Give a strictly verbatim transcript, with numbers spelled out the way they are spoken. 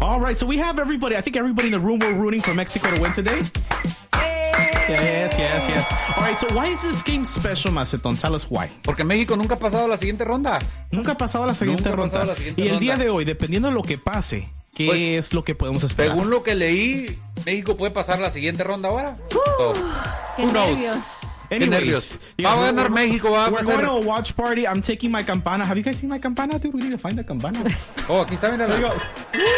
All right, so we have everybody. I think everybody in the room were rooting for Mexico to win today. Yes, yes, yes. All right, so why is this game special, Macetón? Tell us why. Porque México nunca ha pasado a la siguiente ronda. Nunca ha pasado a la siguiente Nunca ha ronda. pasado a la siguiente Y el ronda. día de hoy, dependiendo de lo que pase, ¿qué Pues, es lo que podemos esperar? Según lo que leí, México puede pasar a la siguiente ronda ahora. So, Qué who knows? nervios. Qué nervios. you Va a guys, ganar we're- México, va a We're hacer- going to a watch party. I'm taking my campana. Have you guys seen my campana, dude? We need to find the campana. Oh, aquí está, mira. There you go.